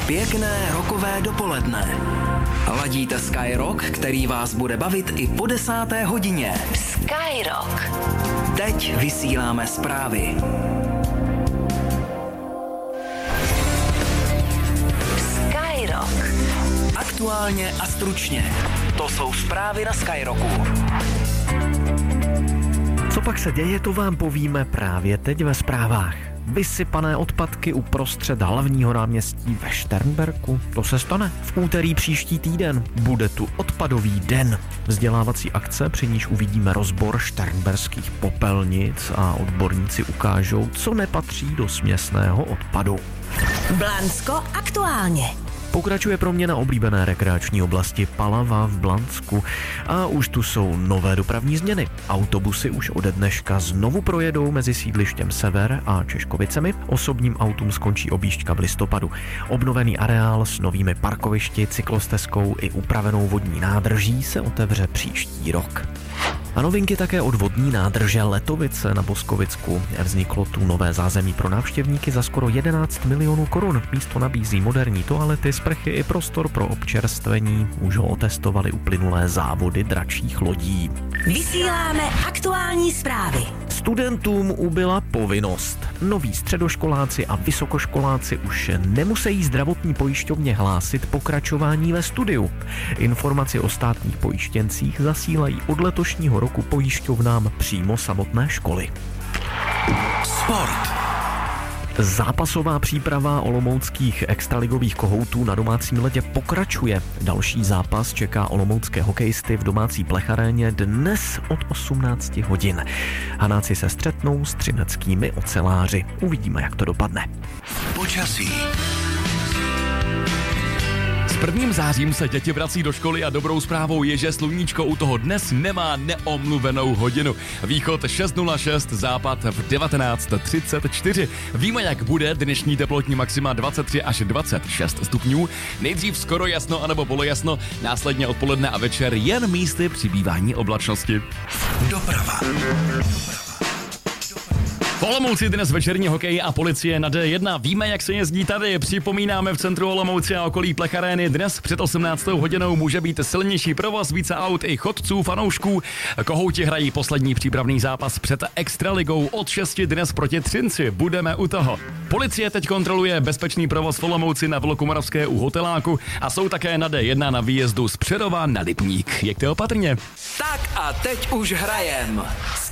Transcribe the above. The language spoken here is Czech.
Pěkné rokové dopoledne. Ladíte Sky Rock, který vás bude bavit i po 10. hodině. Sky Rock. Teď vysíláme zprávy. Sky Rock. Aktuálně a stručně. To jsou zprávy na Sky Rocku. Co pak se děje, to vám povíme právě teď ve zprávách. Vysypané odpadky uprostřed hlavního náměstí ve Šternberku. To se stane v úterý příští týden. Bude tu odpadový den. Vzdělávací akce, při níž uvidíme rozbor šternberských popelnic a odborníci ukážou, co nepatří do směsného odpadu. Blansko aktuálně. Pokračuje proměna oblíbené rekreační oblasti Palava v Blansku a už tu jsou nové dopravní změny. Autobusy už ode dneška znovu projedou mezi sídlištěm Sever a Češkovicemi. Osobním autům skončí objížďka v listopadu. Obnovený areál s novými parkovišti, cyklostezkou i upravenou vodní nádrží se otevře příští rok. A novinky také od vodní nádrže Letovice na Boskovicku. Vzniklo tu nové zázemí pro návštěvníky za skoro 11 milionů korun. Místo nabízí moderní toalety, sprchy i prostor pro občerstvení. Už ho otestovali uplynulé závody dračích lodí. Vysíláme aktuální zprávy. Studentům ubyla povinnost. Noví středoškoláci a vysokoškoláci už nemusí zdravotní pojišťovně hlásit pokračování ve studiu. Informaci o státních pojištěncích zasílají od letošního roku pojišťovnám přímo samotné školy. Sport. Zápasová příprava olomouckých extraligových kohoutů na domácím ledě pokračuje. Další zápas čeká olomoucké hokejisty v domácí plecharéně dnes od 18 hodin. Hanáci se střetnou s třineckými oceláři. Uvidíme, jak to dopadne. Počasí. S 1. zářím se děti vrací do školy a dobrou zprávou je, že sluníčko u toho dnes nemá neomluvenou hodinu. Východ 6:06, západ v 19:34. Víme, jak bude dnešní teplotní maxima 23 až 26 stupňů. Nejdřív skoro jasno anebo polojasno, následně odpoledne a večer jen místy přibývání oblačnosti. Doprava. V Olomouci dnes večerní hokej a policie na D1. Víme, jak se jezdí tady. Připomínáme v centru Olomouci a okolí plecharény. Dnes před 18. hodinou může být silnější provoz, více aut i chodců, fanoušků. Kohouti hrají poslední přípravný zápas před extraligou od 6 dnes proti Třinci. Budeme u toho. Policie teď kontroluje bezpečný provoz v Olomouci na Velkomoravské u Hoteláku a jsou také na D1 na výjezdu z Přerova na Lipník. Jeďte opatrně. Tak a teď už hrajem.